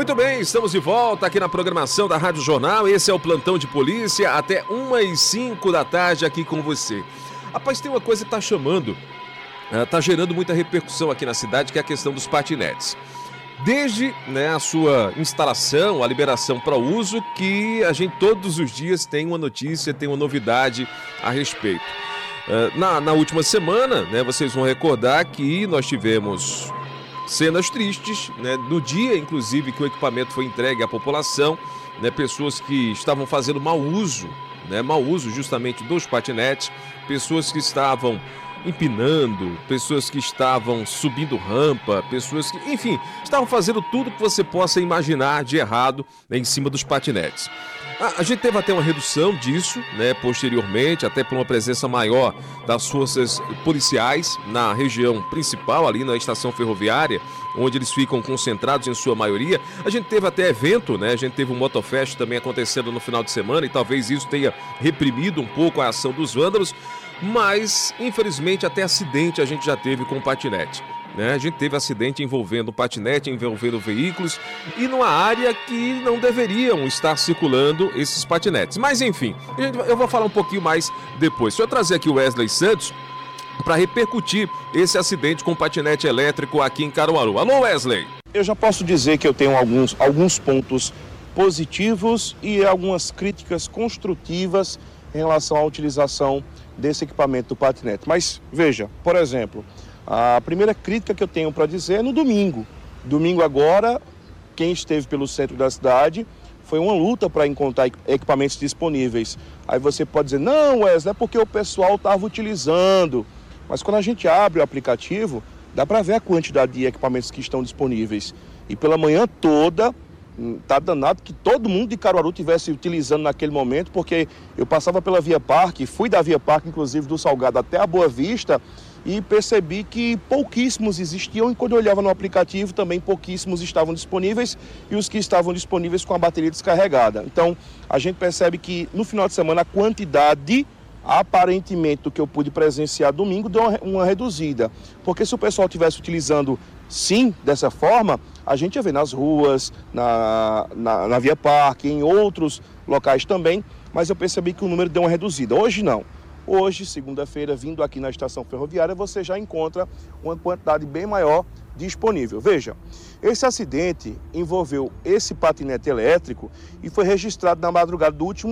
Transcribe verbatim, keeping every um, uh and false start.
Muito bem, estamos de volta aqui na programação da Rádio Jornal. Esse é o Plantão de Polícia, até uma e cinco da tarde aqui com você. Rapaz, tem uma coisa que está chamando, está gerando muita repercussão aqui na cidade, que é a questão dos patinetes. Desde né, a sua instalação, a liberação para uso, que a gente todos os dias tem uma notícia, tem uma novidade a respeito. Na, na última semana, né, vocês vão recordar que nós tivemos cenas tristes, né, no dia, inclusive, que o equipamento foi entregue à população, né, pessoas que estavam fazendo mau uso, né, mau uso justamente dos patinetes, pessoas que estavam empinando, pessoas que estavam subindo rampa, pessoas que, enfim, estavam fazendo tudo que você possa imaginar de errado, né, em cima dos patinetes. A, a gente teve até uma redução disso, né, posteriormente, até por uma presença maior das forças policiais na região principal, ali na estação ferroviária, onde eles ficam concentrados em sua maioria. A gente teve até evento, né, a gente teve um Motofest também acontecendo no final de semana e talvez isso tenha reprimido um pouco a ação dos vândalos, mas infelizmente até acidente a gente já teve com o patinete. Né? A gente teve acidente envolvendo o patinete, envolvendo veículos e numa área que não deveriam estar circulando esses patinetes. Mas enfim, eu vou falar um pouquinho mais depois. Deixa eu trazer aqui o Wesley Santos para repercutir esse acidente com o patinete elétrico aqui em Caruaru. Alô, Wesley! Eu já posso dizer que eu tenho alguns, alguns pontos positivos e algumas críticas construtivas em relação à utilização desse equipamento do patinete. Mas veja, por exemplo, a primeira crítica que eu tenho para dizer é no domingo. Domingo agora, quem esteve pelo centro da cidade, foi uma luta para encontrar equipamentos disponíveis. Aí você pode dizer, não, Wesley, é porque o pessoal estava utilizando. Mas quando a gente abre o aplicativo, dá para ver a quantidade de equipamentos que estão disponíveis. E pela manhã toda, tá danado que todo mundo de Caruaru estivesse utilizando naquele momento, porque eu passava pela Via Parque, fui da Via Parque, inclusive do Salgado até a Boa Vista, e percebi que pouquíssimos existiam, e quando eu olhava no aplicativo também pouquíssimos estavam disponíveis, e os que estavam disponíveis com a bateria descarregada. Então a gente percebe que no final de semana a quantidade, aparentemente, do que eu pude presenciar domingo deu uma, uma reduzida, porque se o pessoal estivesse utilizando sim dessa forma, a gente ia ver nas ruas, na, na, na Via Parque, em outros locais também, mas eu percebi que o número deu uma reduzida. Hoje não. Hoje, segunda-feira, vindo aqui na estação ferroviária, você já encontra uma quantidade bem maior disponível. Veja, esse acidente envolveu esse patinete elétrico e foi registrado na madrugada do último